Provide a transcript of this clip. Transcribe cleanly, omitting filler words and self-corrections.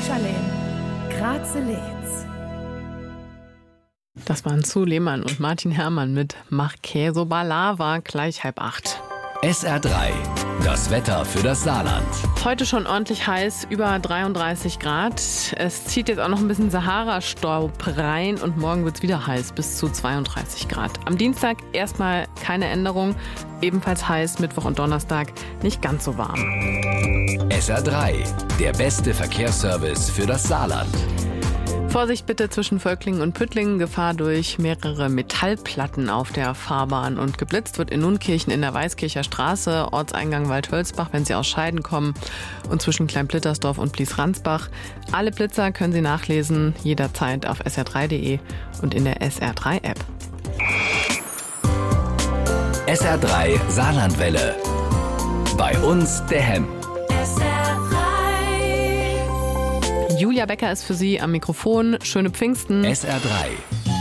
Jerusalem, Graze Leeds. Das waren Sue Lehmann und Martin Herrmann mit Marcheso Balava, gleich 7:30. SR3, das Wetter für das Saarland. Heute schon ordentlich heiß, über 33 Grad. Es zieht jetzt auch noch ein bisschen Sahara-Staub rein und morgen wird es wieder heiß, bis zu 32 Grad. Am Dienstag erstmal keine Änderung, ebenfalls heiß, Mittwoch und Donnerstag nicht ganz so warm. SR3, der beste Verkehrsservice für das Saarland. Vorsicht bitte zwischen Völklingen und Püttlingen, Gefahr durch mehrere Metallplatten auf der Fahrbahn. Und geblitzt wird in Nunkirchen in der Weißkircher Straße, Ortseingang Waldhölzbach, wenn Sie aus Scheiden kommen, und zwischen Kleinblittersdorf und Blies-Ransbach. Alle Blitzer können Sie nachlesen, jederzeit auf sr3.de und in der SR3-App. SR3 Saarlandwelle. Bei uns der Hemm. Julia Becker ist für Sie am Mikrofon. Schöne Pfingsten. SR3.